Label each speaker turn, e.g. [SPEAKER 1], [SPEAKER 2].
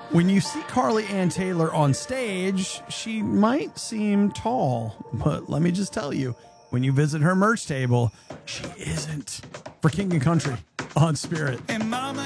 [SPEAKER 1] When you see Carly Ann Taylor on stage, she might seem tall, but let me just tell you, when you visit her merch table, she isn't. For King and Country on Spirit.
[SPEAKER 2] And mama,